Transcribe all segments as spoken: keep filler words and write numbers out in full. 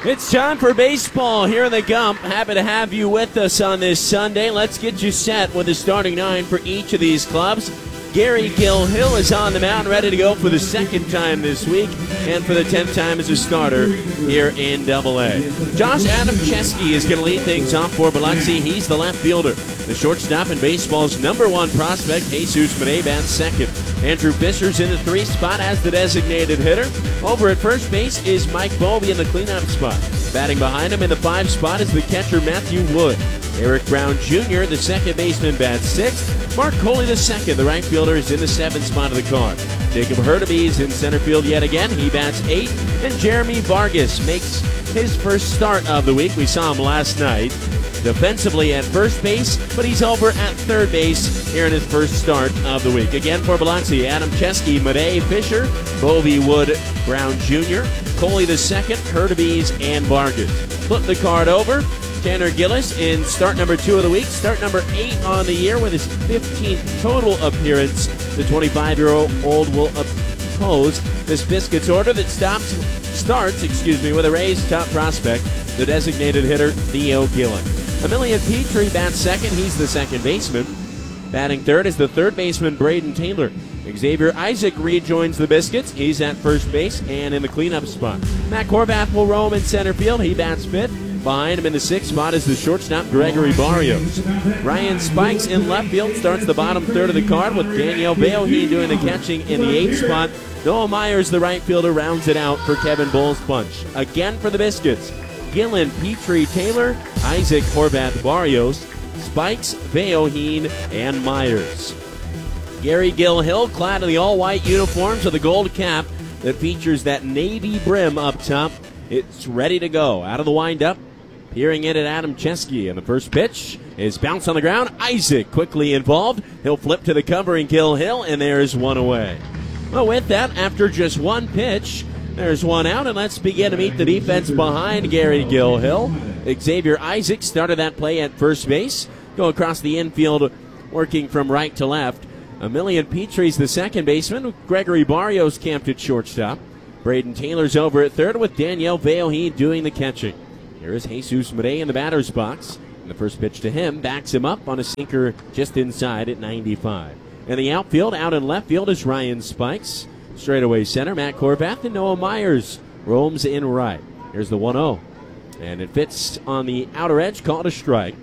It's time for baseball here in the Gump. Happy to have you with us on this Sunday. Let's get you set with the starting nine for each of these clubs. Gary Gill-Hill is on the mound, ready to go for the second time this week and for the tenth time as a starter here in Double A. Josh Adamczewski is going to lead things off for Biloxi. He's the left fielder. The shortstop and baseball's number one prospect, Jesus Mede, bats second. Andrew Fisher's in the three spot as the designated hitter. Over at first base is Mike Bovey in the cleanup spot. Batting behind him in the five spot is the catcher Matthew Wood. Eric Brown Junior, the second baseman, bats sixth. Mark Coley the second, the right fielder, is in the seventh spot of the card. Jacob Hurtubise is in center field yet again. He bats eighth. And Jeremy Vargas makes his first start of the week. We saw him last night defensively at first base, but he's over at third base here in his first start of the week. Again for Biloxi, Adamczewski, Mede, Fisher, Bovey, Wood, Brown Junior, Coley the second, Hurtubise, and Vargas. Flip the card over. Tanner Gillis in start number two of the week, start number eight on the year with his fifteenth total appearance. The twenty-five-year-old will oppose this Biscuits order that stops, starts excuse me, with a Rays top prospect, the designated hitter Theo Gillen. Emilian Petrie bats second. He's the second baseman. Batting third is the third baseman Braden Taylor. Xavier Isaac rejoins the Biscuits. He's at first base and in the cleanup spot. Matt Horvath will roam in center field. He bats fifth. Behind him in the sixth spot is the shortstop Gregory Barrios. Ryan Spikes in left field starts the bottom third of the card with Danielle Beoheen doing the catching in the eighth spot. Noah Myers, the right fielder, rounds it out for Kevin Bull's punch. Again for the Biscuits, Gillen, Petrie, Taylor, Isaac, Horvath, Barrios, Spikes, Beoheen, and Myers. Gary Gill-Hill clad in the all-white uniforms with a gold cap that features that navy brim up top. It's ready to go. Out of the windup, peering in at Adamczewski, and the first pitch is bounced on the ground. Isaac quickly involved. He'll flip to the covering Gill-Hill, and there's one away. Well, with that, after just one pitch, there's one out, and let's begin to meet the defense behind Gary Gill-Hill. Xavier Isaac started that play at first base. Go across the infield, working from right to left. Emilian Petrie's the second baseman. Gregory Barrios camped at shortstop. Braden Taylor's over at third with Danielle Beoheen doing the catching. Here is Jesus Mede in the batter's box. And the first pitch to him backs him up on a sinker just inside at ninety-five. In the outfield, out in left field is Ryan Spikes. Straightaway center, Matt Horvath, and Noah Myers roams in right. Here's the one oh. And it fits on the outer edge, called a strike.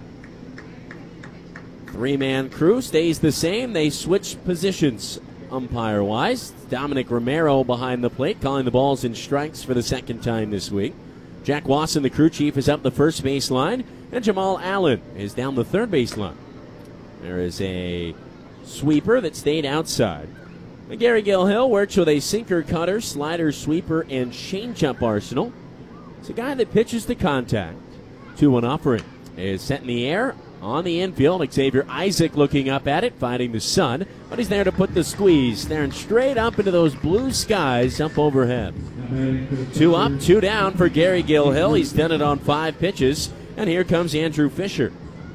Three-man crew stays the same. They switch positions umpire-wise. Dominic Romero behind the plate, calling the balls and strikes for the second time this week. Jack Wasson, the crew chief, is up the first base line, and Jamal Allen is down the third base line. There is a sweeper that stayed outside. And Gary Gill-Hill works with a sinker, cutter, slider, sweeper, and changeup arsenal. It's a guy that pitches to contact. two one offering is set in the air. On the infield, Xavier Isaac looking up at it, fighting the sun, but he's there to put the squeeze, staring straight up into those blue skies up overhead. Two up, two down for Gary Gill-Hill. He's done it on five pitches, and here comes Andrew Fisher.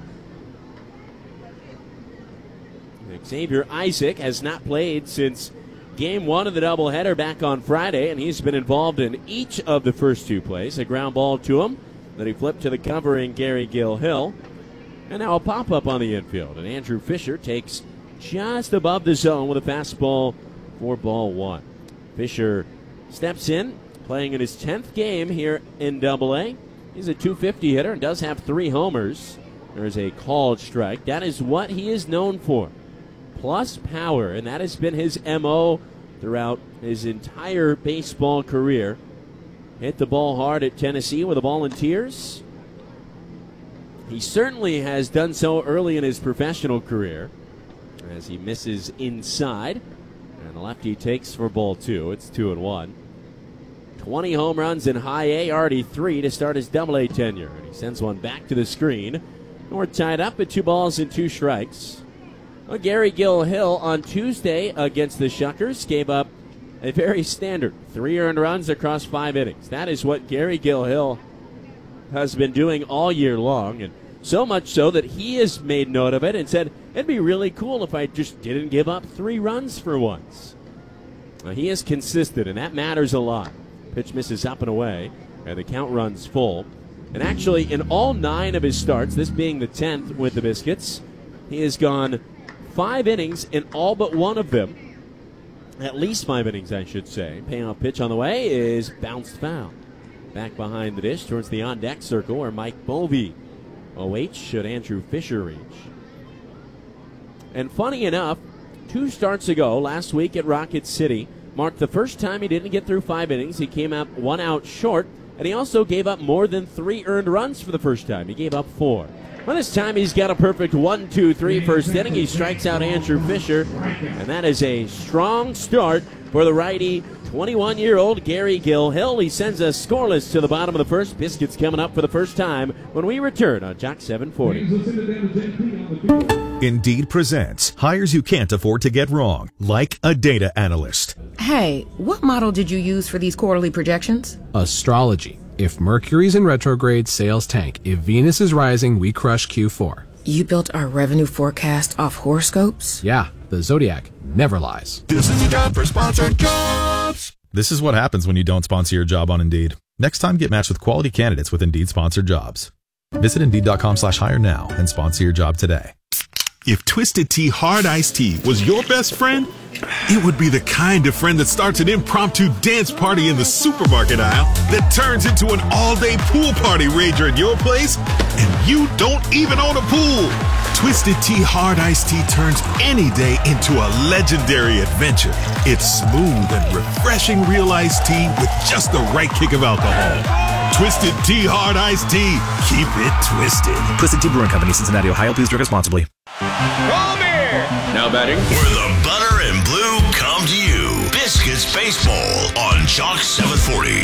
Xavier Isaac has not played since game one of the doubleheader back on Friday, and he's been involved in each of the first two plays. A ground ball to him, then he flipped to the covering Gary Gill-Hill. And now a pop-up on the infield. And Andrew Fisher takes just above the zone with a fastball for ball one. Fisher steps in, playing in his tenth game here in Double A. He's a two fifty hitter and does have three homers. There's a called strike. That is what he is known for. Plus power, and that has been his M O throughout his entire baseball career. Hit the ball hard at Tennessee with the Volunteers. He certainly has done so early in his professional career as he misses inside. And the lefty takes for ball two. It's two and one. twenty home runs in high A, already three to start his double A tenure. And he sends one back to the screen. And we're tied up at two balls and two strikes. Well, Gary Gill-Hill on Tuesday against the Shuckers gave up a very standard three earned runs across five innings. That is what Gary Gill-Hill has been doing all year long, and so much so that he has made note of it and said, it'd be really cool if I just didn't give up three runs for once. Now, he is consistent, and that matters a lot. Pitch misses up and away. and the count runs full. And actually, in all nine of his starts, this being the tenth with the Biscuits, he has gone five innings in all but one of them. At least five innings, I should say. Payoff pitch on the way is bounced foul. Back behind the dish towards the on-deck circle where Mike Bovee awaits should Andrew Fisher reach. And funny enough, two starts ago, last week at Rocket City, marked the first time he didn't get through five innings. He came out one out short, and he also gave up more than three earned runs for the first time. He gave up four. Well, this time he's got a perfect one two three first inning. He strikes out Andrew Fisher, and that is a strong start for the righty, twenty-one-year-old Gary Gilhill. He sends us scoreless to the bottom of the first. Biscuits coming up for the first time when we return on Jock seven forty. Indeed presents hires you can't afford to get wrong, like a data analyst. Hey, what model did you use for these quarterly projections? Astrology. If Mercury's in retrograde, sales tank. If Venus is rising, we crush Q four. You built our revenue forecast off horoscopes? Yeah, the Zodiac never lies. This is your job for sponsored jobs. This is what happens when you don't sponsor your job on Indeed. Next time, get matched with quality candidates with Indeed sponsored jobs. Visit Indeed.com slash hire now and sponsor your job today. If Twisted Tea Hard Iced Tea was your best friend, it would be the kind of friend that starts an impromptu dance party in the supermarket aisle that turns into an all-day pool party rager at your place, and you don't even own a pool. Twisted Tea Hard Iced Tea turns any day into a legendary adventure. It's smooth and refreshing real iced tea with just the right kick of alcohol. Twisted Tea Hard Iced Tea. Keep it twisted. Twisted Tea Brewing Company, Cincinnati, Ohio. Please drink responsibly. Roll beer! Now batting. Where the butter and blue come to you. Biscuits Baseball on Jock seven forty.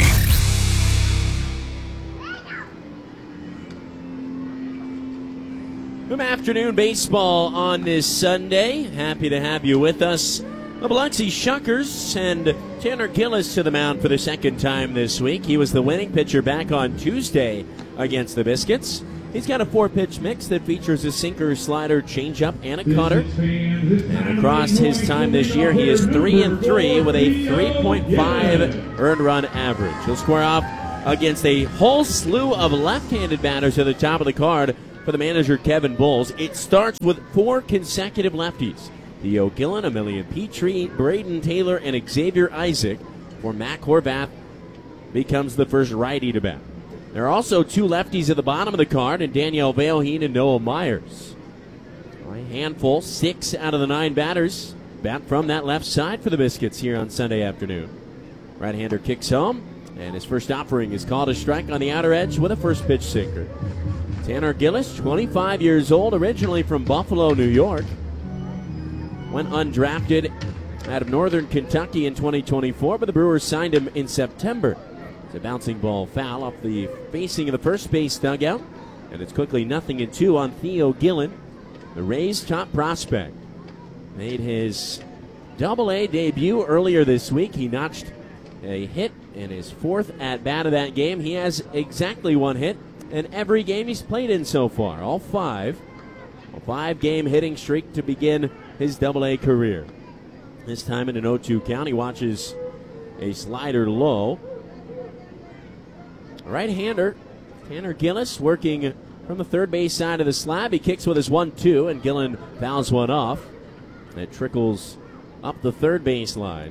Good afternoon, baseball on this Sunday. Happy to have you with us. The Biloxi Shuckers send Tanner Gillis to the mound for the second time this week. He was the winning pitcher back on Tuesday against the Biscuits. He's got a four-pitch mix that features a sinker, slider, changeup, and a cutter. And across his time this year, he is three and three with a three point five earned run average. He'll square off against a whole slew of left-handed batters at the top of the card for the manager, Kevin Bowles. It starts with four consecutive lefties. Theo Gillen, Emilian Petrie, Braden Taylor, and Xavier Isaac. For Mac Horvath becomes the first righty to bat. There are also two lefties at the bottom of the card, and Danielle Valheen and Noah Myers. A handful, six out of the nine batters bat from that left side for the Biscuits here on Sunday afternoon. Right-hander kicks home, and his first offering is called a strike on the outer edge with a first pitch sinker. Tanner Gillis, twenty-five years old, originally from Buffalo, New York. Went undrafted out of Northern Kentucky in twenty twenty-four, but the Brewers signed him in September. It's a bouncing ball foul off the facing of the first base dugout, and it's quickly nothing and two on Theo Gillen, the Rays' top prospect. Made his double-A debut earlier this week. He notched a hit in his fourth at-bat of that game. He has exactly one hit in every game he's played in so far, all five. A five-game hitting streak to begin his double-A career. This time in an oh two count, he watches a slider low. Right-hander Tanner Gillis working from the third base side of the slab. He kicks with his one two, and Gillen fouls one off. It trickles up the third base line.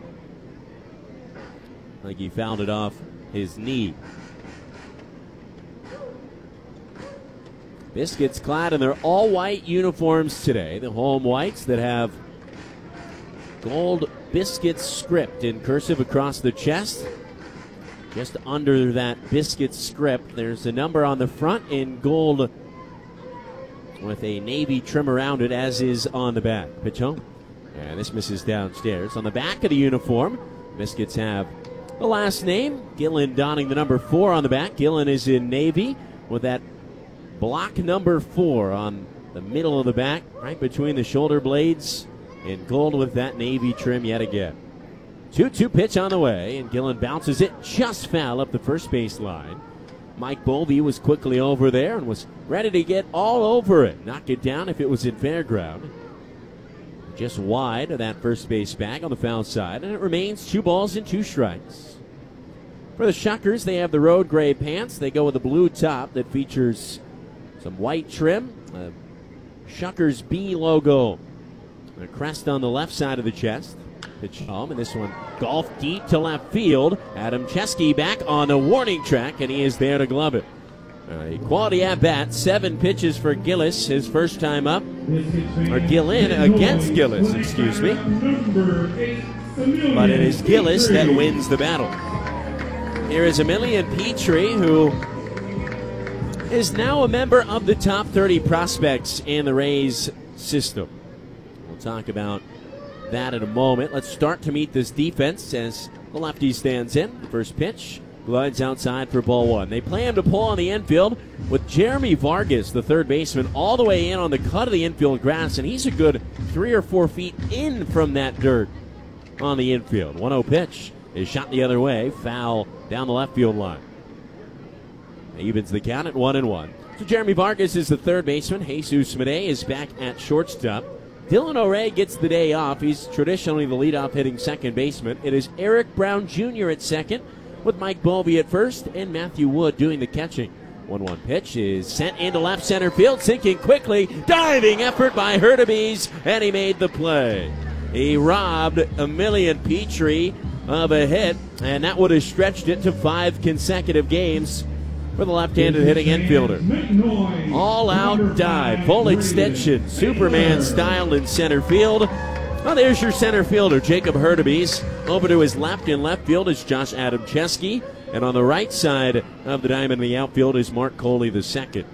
Like he fouled it off his knee. Biscuits clad in their all-white uniforms today. The home whites that have gold Biscuits script in cursive across the chest. Just under that Biscuits script, there's a number on the front in gold with a navy trim around it, as is on the back. Pitch home. And this misses downstairs. On the back of the uniform, Biscuits have the last name. Gillen donning the number four on the back. Gillen is in navy with that block number four on the middle of the back, right between the shoulder blades, in gold with that navy trim yet again. two two pitch on the way, and Gillen bounces it just foul up the first base line. Mike Bovee was quickly over there and was ready to get all over it. Knock it down if it was in fair ground. Just wide of that first base bag on the foul side, and it remains two balls and two strikes. For the Shuckers, they have the road gray pants. They go with a blue top that features some white trim, a Shuckers B logo, a crest on the left side of the chest. Pitch home, and this one golf deep to left field. Adam Chesky back on the warning track, and he is there to glove it. A quality at bat, seven pitches for Gillis, his first time up, or Gillin against Gillis, excuse me. But it is Gillis that wins the battle. Here is Emilian Petrie, who is now a member of the top thirty prospects in the Rays system. We'll talk about that in a moment. Let's start to meet this defense as the lefty stands in. First pitch glides outside for ball one. They plan to pull on the infield with Jeremy Vargas, the third baseman, all the way in on the cut of the infield grass, and he's a good three or four feet in from that dirt on the infield. one oh pitch is shot the other way, foul down the left field line. Evens the count at one and one. So Jeremy Vargas is the third baseman. Jesus Medei is back at shortstop. Dylan O'Ray gets the day off. He's traditionally the leadoff hitting second baseman. It is Eric Brown Junior at second, with Mike Bovey at first and Matthew Wood doing the catching. one one pitch is sent into left center field, sinking quickly. Diving effort by Hurtubise, and he made the play. He robbed Emilian Petrie of a hit, and that would have stretched it to five consecutive games for the left-handed hitting infielder. All-out dive, full extension, Superman style in center field. Well, there's your center fielder, Jacob Hurtubise. Over to his left in left field is Josh Adam Chesky. And on the right side of the diamond in the outfield is Mark Coley the second.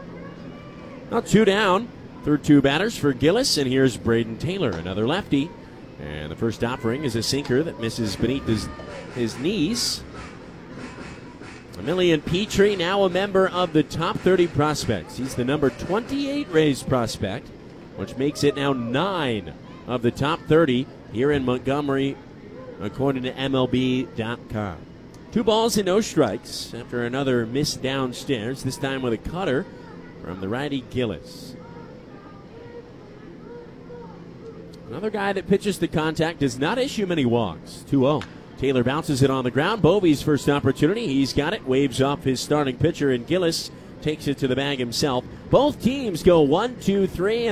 Now two down, third two batters for Gillis, and here's Braden Taylor, another lefty. And the first offering is a sinker that misses beneath his, his knees. Emilian Petrie, now a member of the top thirty prospects. He's the number twenty-eight Rays prospect, which makes it now nine of the top thirty here in Montgomery, according to M L B dot com. Two balls and no strikes after another miss downstairs, this time with a cutter from the righty Gillis. Another guy that pitches to contact does not issue many walks. two oh. Taylor bounces it on the ground. Bovey's first opportunity. He's got it. Waves off his starting pitcher, and Gillis takes it to the bag himself. Both teams go one, two, three.